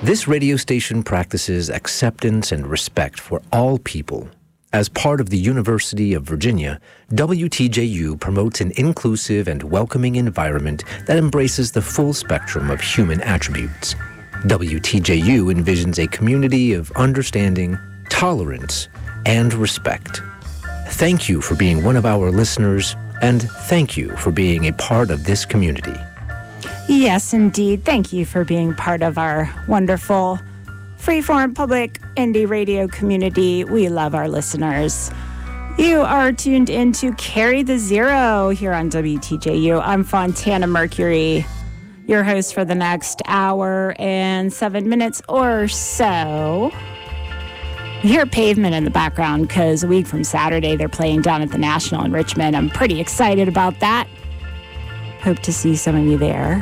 This radio station practices acceptance and respect for all people. As part of the University of Virginia, WTJU promotes an inclusive and welcoming environment that embraces the full spectrum of human attributes. WTJU envisions a community of understanding, tolerance, and respect. Thank you for being one of our listeners, and thank you for being a part of this community. Yes, indeed. Thank you for being part of our wonderful freeform public indie radio community. We love our listeners. You are tuned into Carry the Zero here on WTJU. I'm Fontana Mercury, your host for the next hour and 7 minutes or so. You hear Pavement in the background because a week from Saturday they're playing down at the National in Richmond. I'm pretty excited about that. Hope to see some of you there.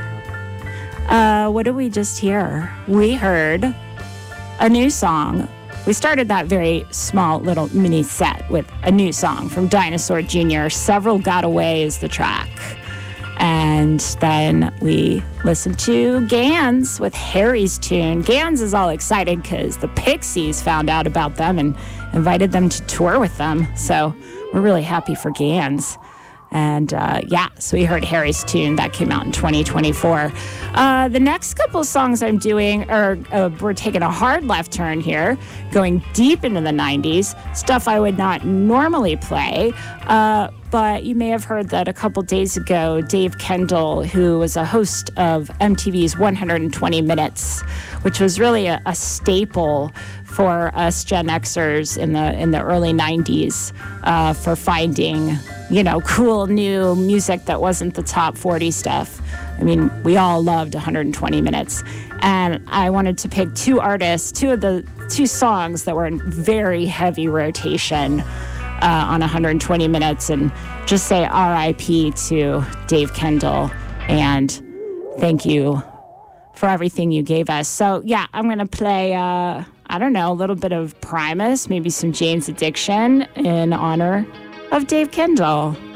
What did we just hear? We heard a new song. We started that very small little mini set with a new song from Dinosaur Jr. Several Got Away is the track. And then we listened to Gans with Harry's Tune. Gans is all excited because the Pixies found out about them and invited them to tour with them. So we're really happy for Gans. And so we heard Harry's Tune. That came out in 2024. The next couple songs I'm doing are, we're taking a hard left turn here, going deep into the 90s, stuff I would not normally play. But you may have heard that a couple days ago, Dave Kendall, who was a host of MTV's 120 Minutes, which was really a staple for us Gen Xers in the early 90s for finding, cool new music that wasn't the top 40 stuff. I mean, we all loved 120 Minutes. And I wanted to pick two songs that were in very heavy rotation on 120 Minutes and just say R.I.P. to Dave Kendall and thank you for everything you gave us. So, I'm going to play, a little bit of Primus, maybe some Jane's Addiction in honor of Dave Kendall.